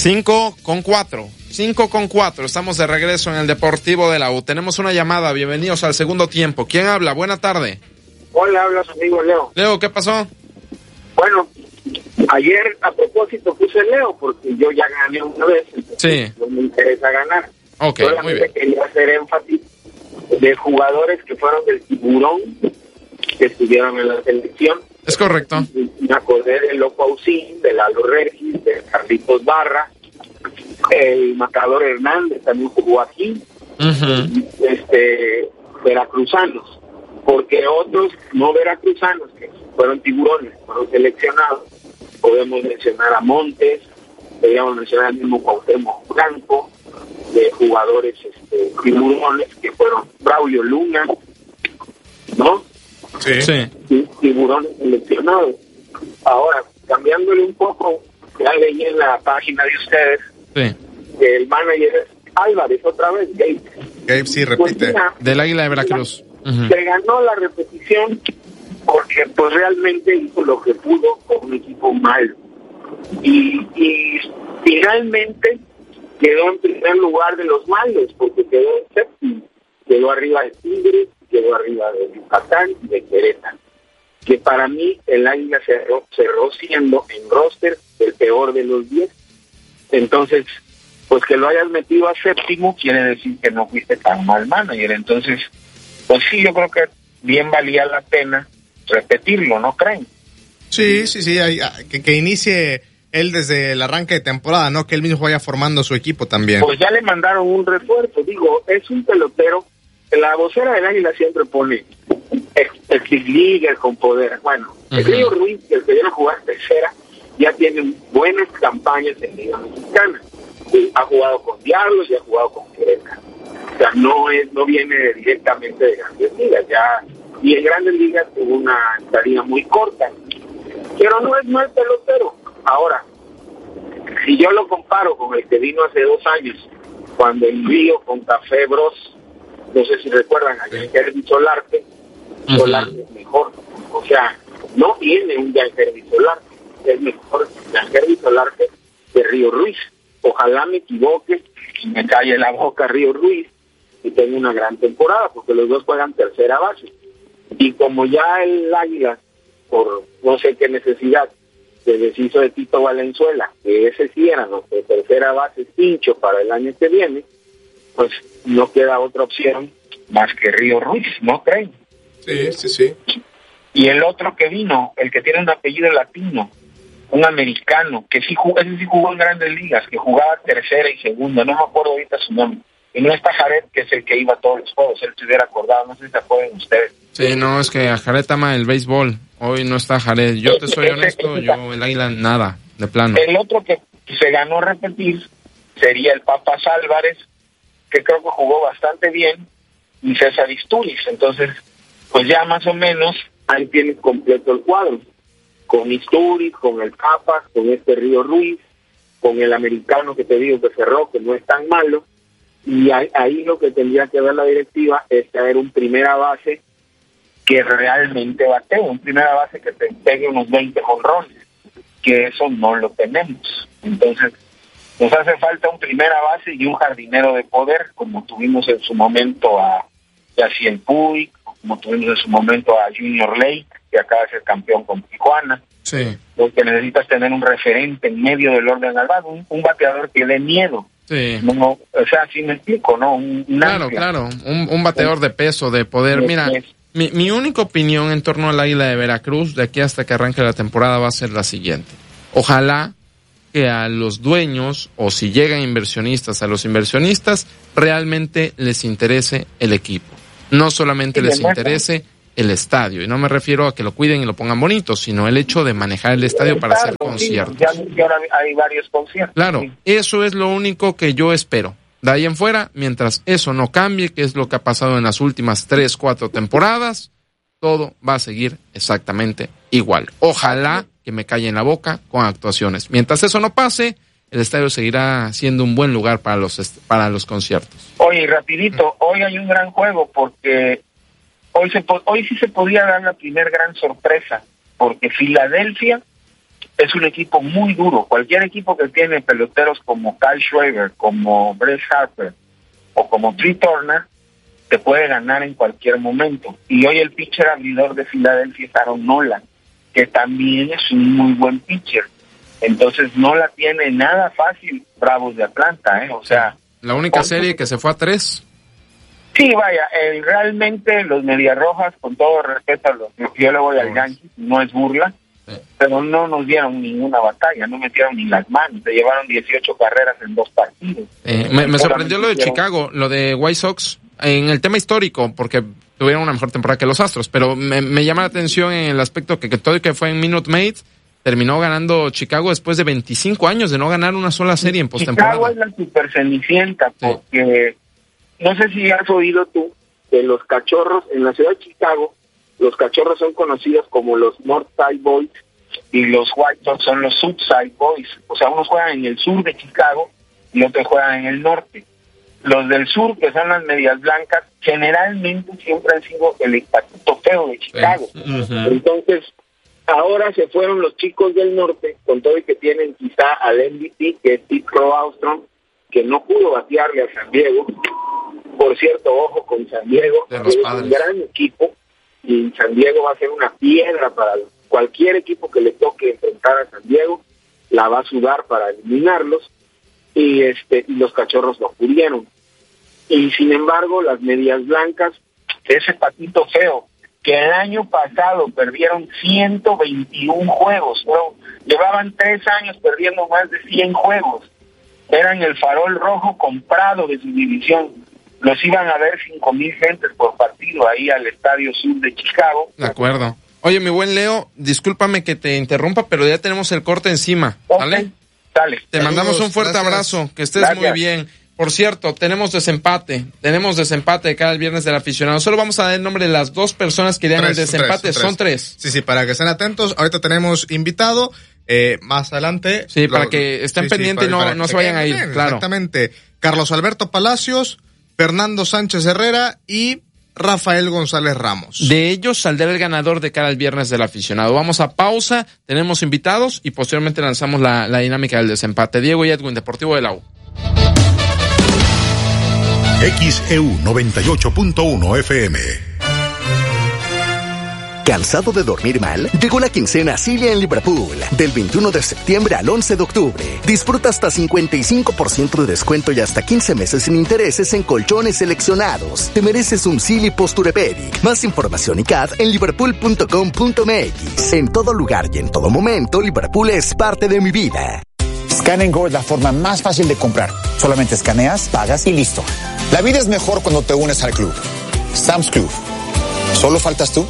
5:04. Estamos de regreso en el Deportivo de la U. Tenemos una llamada. Bienvenidos al segundo tiempo. ¿Quién habla? Buena tarde. Hola, habla su amigo Leo. Leo, ¿qué pasó? Bueno, ayer a propósito puse Leo porque yo ya gané una vez. Sí. No me interesa ganar. Ok, solamente muy bien. quería hacer énfasis de jugadores que fueron del Tiburón, que estuvieron en la selección. Es correcto. Me acordé del Loco Ausín, de Lalo Regis, de Carlitos Barra, el Matador Hernández también jugó aquí, veracruzanos, porque otros no veracruzanos que fueron tiburones, fueron seleccionados. Podemos mencionar a Montes, podríamos mencionar al mismo Cuauhtémoc Blanco, de jugadores tiburones que fueron Braulio Luna, ¿no? Sí. Tiburones seleccionados. Ahora, cambiándole un poco, ya leí en la página de ustedes que el manager es Álvarez, otra vez, Gabe, sí, repite. Pues mira, del Águila de Veracruz. se ganó la repetición porque pues realmente hizo lo que pudo con un equipo malo. Y finalmente quedó en primer lugar de los malos, porque quedó en séptimo. Quedó arriba de Tigres, quedó arriba de Yucatán y de Querétaro. Que para mí el Águila cerró siendo en roster el peor de los 10. Entonces, pues que lo hayas metido a séptimo quiere decir que no fuiste tan mal manager. Entonces, pues sí, yo creo que bien valía la pena repetirlo, ¿no creen? Sí, que inicie él desde el arranque de temporada, ¿no? Que él mismo vaya formando su equipo también. Pues ya le mandaron un refuerzo, digo, es un pelotero. La vocera del Águila siempre pone el Big Leaguer con poder. Bueno, el Río Ruiz, el que viene a jugar tercera, ya tiene buenas campañas en Liga Mexicana. Ha jugado con Diablos y ha jugado con Querétaro. O sea, no viene directamente de Grandes Ligas, ya. Y en Grandes Ligas tuvo una estadía muy corta. Pero no es mal pelotero. Ahora, si yo lo comparo con el que vino hace 2 años, cuando el Río con Café Bros, no sé si recuerdan, a Yangervis Solarte, Solarte es mejor. O sea, no tiene un Yangervis Solarte, es mejor Yangervis Solarte que Río Ruiz. Ojalá me equivoque y me calle la boca Río Ruiz y tenga una gran temporada, porque los dos juegan tercera base. Y como ya el Águila, por no sé qué necesidad, se deshizo de Tito Valenzuela, que ese sí era nuestro tercera base pincho para el año que viene, pues no queda otra opción más que Río Ruiz, ¿no creen? Sí. Y el otro que vino, el que tiene un apellido latino, un americano, que sí jugó, ese sí jugó en Grandes Ligas, que jugaba tercera y segunda, no me acuerdo ahorita su nombre. Y no está Jared, que es el que iba a todos los juegos, él se hubiera acordado, no sé si se acuerdan ustedes. Sí, no, es que a Jared ama el béisbol. Hoy no está Jared. Yo te soy honesto, yo el Águila nada, de plano. El otro que se ganó repetir sería el Papas Álvarez, que creo que jugó bastante bien, y César Isturiz. Entonces, pues ya más o menos ahí tienes completo el cuadro. Con Isturiz, con el Papas, con este Río Ruiz, con el americano que te digo que cerró, que no es tan malo. Y ahí lo que tendría que ver la directiva es traer un primera base que realmente batee, un primera base que te pegue unos 20 jonrones, que eso no lo tenemos. Entonces, nos hace falta un primera base y un jardinero de poder, como tuvimos en su momento a Yaciel Puig, como tuvimos en su momento a Junior Lake, que acaba de ser campeón con Tijuana. Sí. Porque necesitas tener un referente en medio del orden al lado, un bateador que dé miedo. Sí. No, o sea, sí me explico, ¿no? Claro, un bateador de peso, de poder. Mira, mi única opinión en torno al Águila de Veracruz, de aquí hasta que arranque la temporada, va a ser la siguiente. Ojalá que a los dueños, o si llegan inversionistas, a los inversionistas, realmente les interese el equipo. No solamente les interese el estadio, y no me refiero a que lo cuiden y lo pongan bonito, sino el hecho de manejar el estadio para hacer conciertos. Ya ahora hay varios conciertos. Claro, eso es lo único que yo espero. De ahí en fuera, mientras eso no cambie, que es lo que ha pasado en las últimas 3-4 temporadas, todo va a seguir exactamente igual. Ojalá que me calle en la boca con actuaciones. Mientras eso no pase, el estadio seguirá siendo un buen lugar para los conciertos. Oye, rapidito, hoy hay un gran juego porque hoy sí se podía dar la primer gran sorpresa, porque Filadelfia es un equipo muy duro. Cualquier equipo que tiene peloteros como Kyle Schwarber, como Bryce Harper o como Trea Turner, te puede ganar en cualquier momento. Y hoy el pitcher abridor de Filadelfia es Aaron Nola, que también es un muy buen pitcher. Entonces no la tiene nada fácil Bravos de Atlanta, o sea... La única serie que se fue a 3. Sí, vaya, realmente los Mediarrojas, con todo respeto a yo le voy al Yankees, no es burla, pero no nos dieron ninguna batalla, no metieron ni las manos, se llevaron 18 carreras en 2 partidos. Me sorprendió lo de Chicago, lo de White Sox, en el tema histórico, porque tuvieron una mejor temporada que los Astros, pero me llama la atención en el aspecto que todo y que fue en Minute Maid, terminó ganando Chicago después de 25 años de no ganar una sola serie en postemporada. Chicago es la super cenicienta, porque no sé si has oído tú que los Cachorros, en la ciudad de Chicago, los Cachorros son conocidos como los Northside Boys y los White Sox son los Southside Boys. O sea, unos juegan en el sur de Chicago y otros juegan en el norte. Los del sur, que son las Medias Blancas, generalmente siempre han sido el patito feo de Chicago. Entonces, ahora se fueron los chicos del norte, con todo y que tienen quizá al MVP, que es Pete Crow Armstrong, que no pudo batearle a San Diego. Por cierto, ojo con San Diego, es un gran equipo, y San Diego va a ser una piedra para cualquier equipo que le toque enfrentar a San Diego, la va a sudar para eliminarlos, y los Cachorros no pudieron. Y sin embargo, las Medias Blancas, ese patito feo, que el año pasado perdieron 121 juegos, llevaban 3 años perdiendo más de 100 juegos, eran el farol rojo comprado de su división, los iban a ver 5,000 gentes por partido ahí al Estadio Sur de Chicago. De acuerdo. Oye, mi buen Leo, discúlpame que te interrumpa, pero ya tenemos el corte encima, ¿vale? Dale. Te mandamos un fuerte abrazo, que estés muy bien. Por cierto, tenemos desempate de cada viernes del aficionado. Solo vamos a dar el nombre de las 2 personas que dieron el desempate. Son 3. Sí, para que estén atentos. Ahorita tenemos invitado. Más adelante. Sí, para que estén pendientes y no se vayan a ir. Claro. Exactamente. Carlos Alberto Palacios, Fernando Sánchez Herrera y Rafael González Ramos. De ellos saldrá el ganador de cada viernes del aficionado. Vamos a pausa, tenemos invitados y posteriormente lanzamos la dinámica del desempate. Diego y Edwin, Deportivo de la U. XEU 98.1 FM. ¿Cansado de dormir mal? Llegó la quincena Cilia en Liverpool. Del 21 de septiembre al 11 de octubre. Disfruta hasta 55% de descuento y hasta 15 meses sin intereses en colchones seleccionados. Te mereces un Silly Posturepedic. Más información y CAD en liverpool.com.mx. En todo lugar y en todo momento, Liverpool es parte de mi vida. Scan & Go es la forma más fácil de comprar. Solamente escaneas, pagas y listo. La vida es mejor cuando te unes al club. Sam's Club. ¿Solo faltas tú?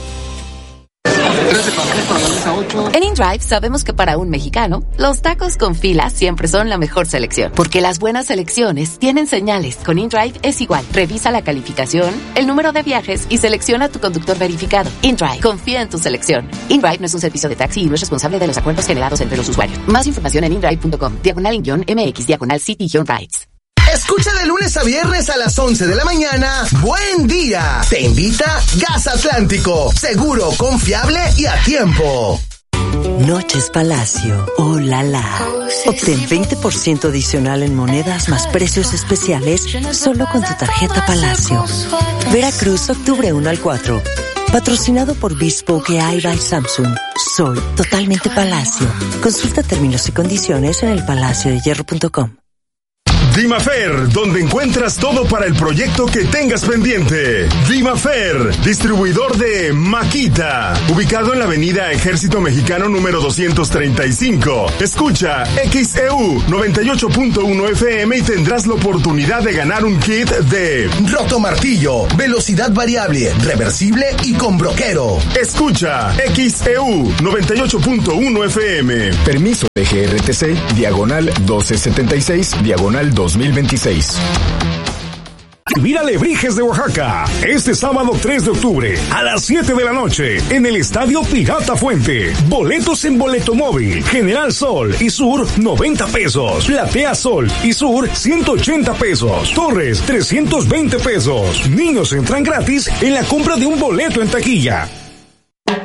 En InDrive sabemos que para un mexicano, los tacos con fila siempre son la mejor selección. Porque las buenas selecciones tienen señales. Con InDrive es igual. Revisa la calificación, el número de viajes y selecciona tu conductor verificado. InDrive. Confía en tu selección. InDrive no es un servicio de taxi y no es responsable de los acuerdos generados entre los usuarios. Más información en indrive.com. /MX/City-Rides. Escucha de lunes a viernes a las 11 de la mañana. Buen día. Te invita Gas Atlántico. Seguro, confiable y a tiempo. Noches Palacio. Oh, la la. Obtén 20% adicional en monedas más precios especiales solo con tu tarjeta Palacio. Veracruz, octubre 1 al 4. Patrocinado por Bespoke AI by Samsung. Soy totalmente Palacio. Consulta términos y condiciones en elpalaciodehierro.com. Dimafer, donde encuentras todo para el proyecto que tengas pendiente. Dimafer, distribuidor de Makita, ubicado en la avenida Ejército Mexicano número 235. Escucha XEU 98.1 FM y tendrás la oportunidad de ganar un kit de rotomartillo, velocidad variable, reversible y con broquero. Escucha XEU 98.1 FM. Permiso de GRTC, diagonal 1276, diagonal 2026. Mira Alebrijes de Oaxaca, este sábado 3 de octubre a las 7 de la noche en el Estadio Pirata Fuente. Boletos en Boleto Móvil, General Sol y Sur 90 pesos, Platea Sol y Sur 180 pesos, Torres 320 pesos. Niños entran gratis en la compra de un boleto en taquilla.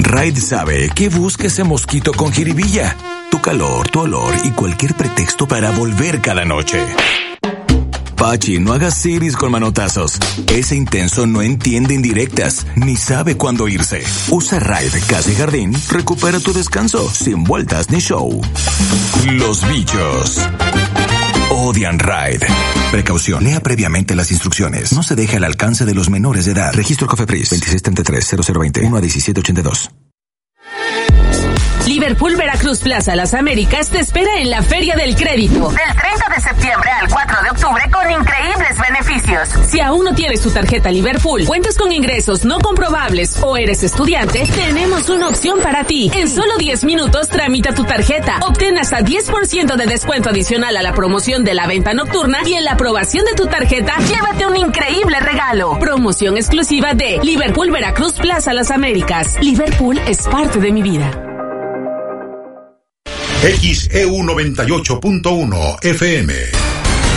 Ride sabe que busca ese mosquito con jiribilla, tu calor, tu olor y cualquier pretexto para volver cada noche. Pachi, no hagas series con manotazos. Ese intenso no entiende indirectas, ni sabe cuándo irse. Usa Ride Casa y Jardín, recupera tu descanso, sin vueltas ni show. Los bichos odian Ride. Precaución, lea previamente las instrucciones. No se deje al alcance de los menores de edad. Registro COFEPRIS 2633-0020 1-1782. Liverpool Veracruz Plaza Las Américas te espera en la Feria del Crédito. Del 30 de septiembre al 4 de octubre con increíbles beneficios. Si aún no tienes tu tarjeta Liverpool, cuentas con ingresos no comprobables o eres estudiante, tenemos una opción para ti. En solo 10 minutos tramita tu tarjeta. Obtén hasta 10% de descuento adicional a la promoción de la venta nocturna y en la aprobación de tu tarjeta, llévate un increíble regalo. Promoción exclusiva de Liverpool Veracruz Plaza Las Américas. Liverpool es parte de mi vida. XEU 98.1 FM.